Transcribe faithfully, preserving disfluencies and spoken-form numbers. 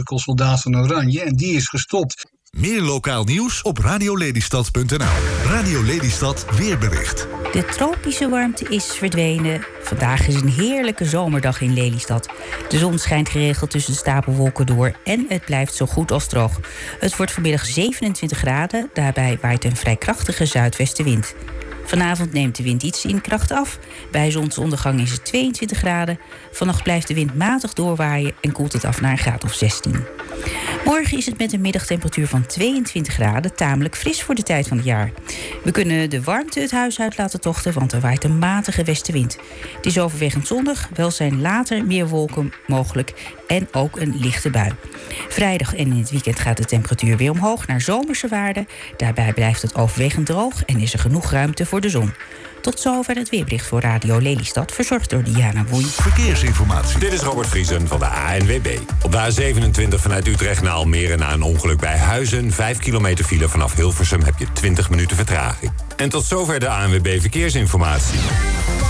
musical Soldaat van Oranje. En die is gestopt. Meer lokaal nieuws op radio lelystad punt n l. Radio Lelystad weerbericht. De tropische warmte is verdwenen. Vandaag is een heerlijke zomerdag in Lelystad. De zon schijnt geregeld tussen de stapelwolken door en het blijft zo goed als droog. Het wordt vanmiddag zevenentwintig graden. Daarbij waait een vrij krachtige zuidwestenwind. Vanavond neemt de wind iets in kracht af. Bij zonsondergang is het tweeëntwintig graden. Vannacht blijft de wind matig doorwaaien en koelt het af naar een graad of zestien. Morgen is het met een middagtemperatuur van tweeëntwintig graden tamelijk fris voor de tijd van het jaar. We kunnen de warmte het huis uit laten tochten, want er waait een matige westenwind. Het is overwegend zonnig, wel zijn later meer wolken mogelijk en ook een lichte bui. Vrijdag en in het weekend gaat de temperatuur weer omhoog naar zomerse waarden. Daarbij blijft het overwegend droog en is er genoeg ruimte voor de zon. Tot zover het weerbericht voor Radio Lelystad, verzorgd door Diana Woei. Verkeersinformatie. Dit is Robert Vriesen van de A N W B. Op de A zevenentwintig vanuit Utrecht naar Almere na een ongeluk bij Huizen. vijf kilometer file vanaf Hilversum heb je twintig minuten vertraging. En tot zover de A N W B Verkeersinformatie.